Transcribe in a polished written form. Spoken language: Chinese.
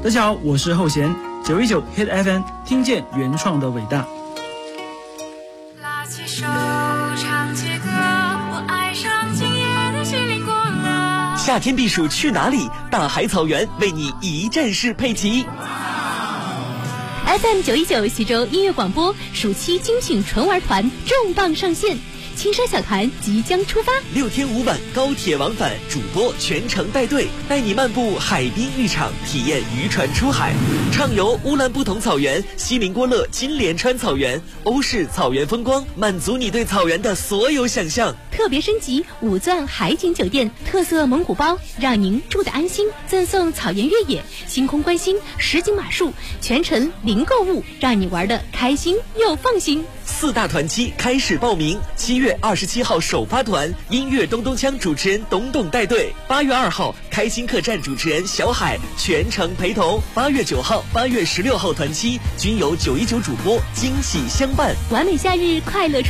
大家好，我是后弦919 Hit FM， 听见原创的伟大。 拉起手唱起歌，我爱上今夜的西林国乐。 夏天避暑去哪里？大海草原为你一站式配齐。 FM 919徐州音乐广播暑期精选纯玩团重磅上线，青山小团即将出发 ，6天5晚高铁往返，主播全程带队，带你漫步海滨浴场，体验渔船出海，畅游乌兰布统草原、锡林郭勒金莲川草原、欧式草原风光，满足你对草原的所有想象。 特别升级5钻海景酒店，特色蒙古包，让您住得安心，赠送草原越野、星空观星、实景马术，全程零购物，让你玩得开心又放心。 4大团期开始报名，7月27号首发团，音乐咚咚锵主持人董董带队；8月2号开心客栈主持人小海全程陪同；8月9号、8月16号团期均由919主播惊喜相伴。 完美夏日快乐